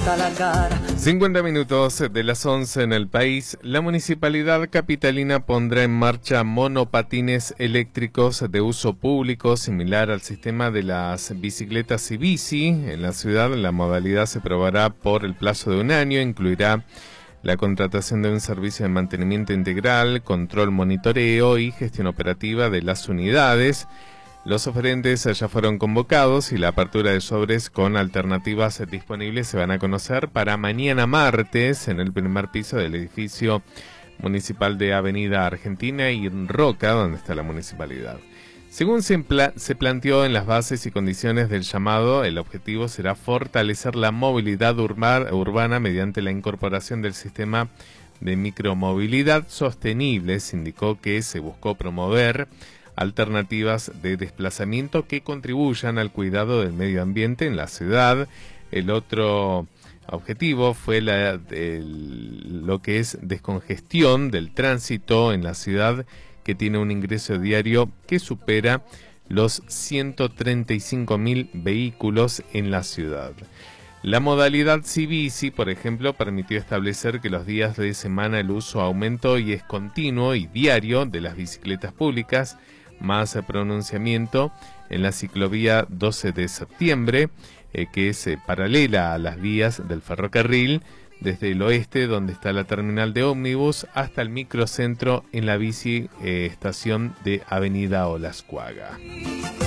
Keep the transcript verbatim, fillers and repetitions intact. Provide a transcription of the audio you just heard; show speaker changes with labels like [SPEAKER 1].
[SPEAKER 1] pinta la cara.
[SPEAKER 2] cincuenta minutos de las once en el país. La municipalidad capitalina pondrá en marcha monopatines eléctricos de uso público similar al sistema de las bicicletas y bici. En la ciudad la modalidad se probará por el plazo de un año, incluirá la contratación de un servicio de mantenimiento integral, control, monitoreo y gestión operativa de las unidades. Los oferentes ya fueron convocados y la apertura de sobres con alternativas disponibles se van a conocer para mañana martes en el primer piso del edificio municipal de Avenida Argentina y Roca, donde está la municipalidad. Según se, se planteó en las bases y condiciones del llamado, el objetivo será fortalecer la movilidad urba urbana mediante la incorporación del sistema de micromovilidad sostenible. Se indicó que se buscó promover alternativas de desplazamiento que contribuyan al cuidado del medio ambiente en la ciudad. El otro objetivo fue la, el, lo que es descongestión del tránsito en la ciudad, que tiene un ingreso diario que supera los ciento treinta y cinco mil vehículos en la ciudad. La modalidad C-Bici, por ejemplo, permitió establecer que los días de semana el uso aumentó y es continuo y diario de las bicicletas públicas, más pronunciamiento en la ciclovía doce de septiembre, eh, que es eh, paralela a las vías del ferrocarril, desde el oeste, donde está la terminal de ómnibus, hasta el microcentro en la bici eh, estación de Avenida Olascuaga.